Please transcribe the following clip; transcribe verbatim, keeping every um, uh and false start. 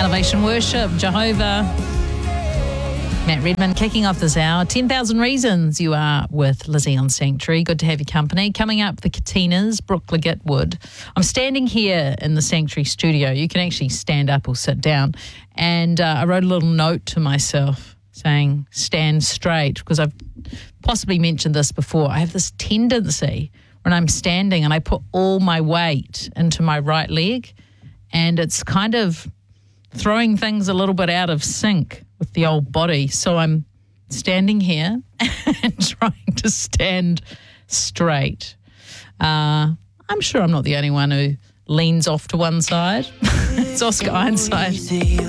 Elevation Worship, Jehovah. Matt Redman kicking off this hour. ten thousand Reasons you are with Lizzie on Sanctuary. Good to have your company. Coming up, the Katinas, Brooke Leggett-Wood. I'm standing here in the Sanctuary studio. You can actually stand up or sit down. And uh, I wrote a little note to myself saying, stand straight, because I've possibly mentioned this before. I have this tendency when I'm standing and I put all my weight into my right leg, and it's kind of throwing things a little bit out of sync with the old body. So I'm standing here and trying to stand straight. Uh, I'm sure I'm not the only one who leans off to one side. It's Oscar Ironside.